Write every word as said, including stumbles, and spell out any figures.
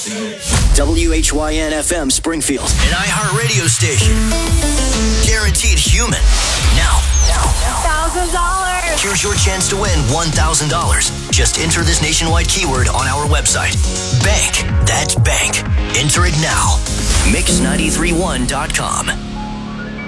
W H Y N F M Springfield, an iHeartRadio station. Guaranteed human. Now, now, now. one thousand dollars. Here's your chance to win one thousand dollars. Just enter this nationwide keyword on our website. Bank. That's bank. Enter it now. mix nine three one dot com.